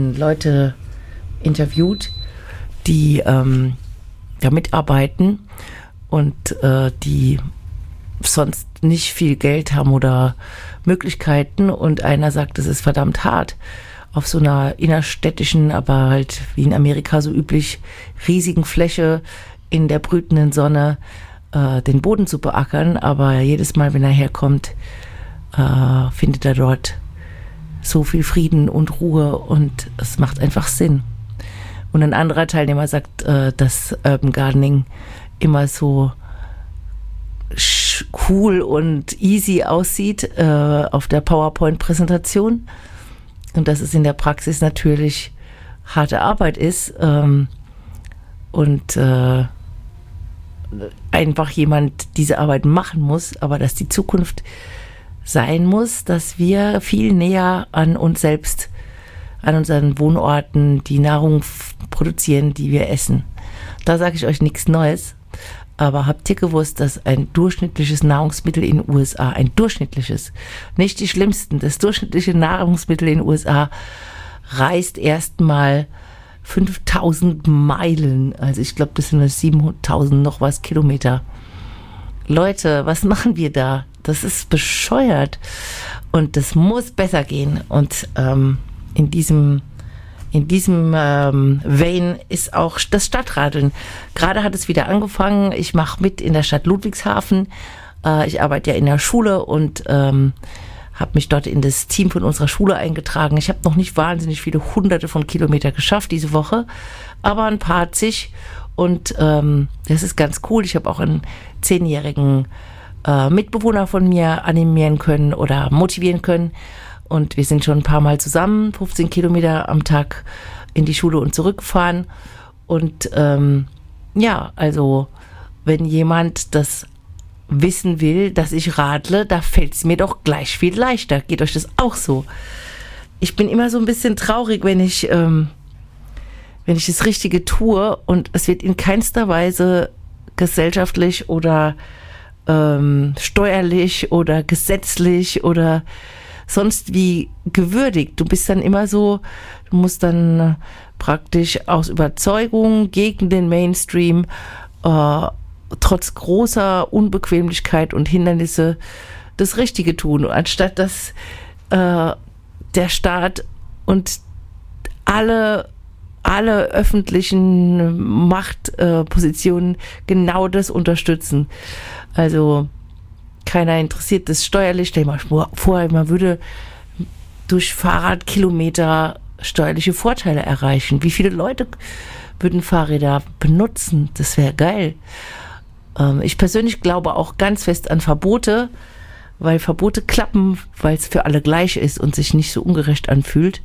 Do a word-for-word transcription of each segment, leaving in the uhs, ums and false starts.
Leute interviewt, die ähm, da mitarbeiten und äh, die sonst nicht viel Geld haben oder Möglichkeiten, und einer sagt, es ist verdammt hart, auf so einer innerstädtischen, aber halt wie in Amerika so üblich, riesigen Fläche in der brütenden Sonne äh, den Boden zu beackern, aber jedes Mal, wenn er herkommt, äh, findet er dort so viel Frieden und Ruhe und es macht einfach Sinn. Und ein anderer Teilnehmer sagt, äh, dass Urban Gardening immer so cool und easy aussieht äh, auf der PowerPoint-Präsentation und dass es in der Praxis natürlich harte Arbeit ist ähm, und äh, einfach jemand diese Arbeit machen muss, aber dass die Zukunft sein muss, dass wir viel näher an uns selbst, an unseren Wohnorten die Nahrung f- produzieren, die wir essen. Da sage ich euch nichts Neues, aber habt ihr gewusst, dass ein durchschnittliches Nahrungsmittel in den U S A, ein durchschnittliches, nicht die schlimmsten, das durchschnittliche Nahrungsmittel in den U S A reist erstmal fünftausend Meilen, also ich glaube, das sind siebentausend noch was Kilometer. Leute, was machen wir da? Das ist bescheuert und das muss besser gehen. Und ähm, in diesem, in diesem ähm, Vein ist auch das Stadtradeln. Gerade hat es wieder angefangen. Ich mache mit in der Stadt Ludwigshafen. Äh, ich arbeite ja in der Schule und ähm, habe mich dort in das Team von unserer Schule eingetragen. Ich habe noch nicht wahnsinnig viele hunderte von Kilometern geschafft diese Woche, aber ein paar zig. Und ähm, das ist ganz cool. Ich habe auch einen zehnjährigen äh, Mitbewohner von mir animieren können oder motivieren können. Und wir sind schon ein paar Mal zusammen, fünfzehn Kilometer am Tag in die Schule und zurückgefahren. Und ähm, ja, also wenn jemand das wissen will, dass ich radle, da fällt es mir doch gleich viel leichter. Geht euch das auch so? Ich bin immer so ein bisschen traurig, wenn ich... Ähm, wenn ich das Richtige tue und es wird in keinster Weise gesellschaftlich oder ähm, steuerlich oder gesetzlich oder sonst wie gewürdigt. Du bist dann immer so, du musst dann praktisch aus Überzeugung gegen den Mainstream, äh, trotz großer Unbequemlichkeit und Hindernisse das Richtige tun, anstatt dass äh, der Staat und alle alle öffentlichen Machtpositionen äh, genau das unterstützen. Also keiner interessiert das steuerlich. Stell dir mal vor, man würde durch Fahrradkilometer steuerliche Vorteile erreichen. Wie viele Leute würden Fahrräder benutzen? Das wäre geil. Ähm, ich persönlich glaube auch ganz fest an Verbote, weil Verbote klappen, weil es für alle gleich ist und sich nicht so ungerecht anfühlt.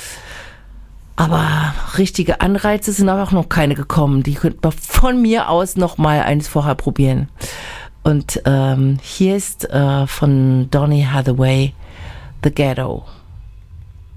Aber richtige Anreize sind aber auch noch keine gekommen. Die könnte man von mir aus noch mal eins vorher probieren. Und ähm, hier ist äh, von Donny Hathaway The Ghetto.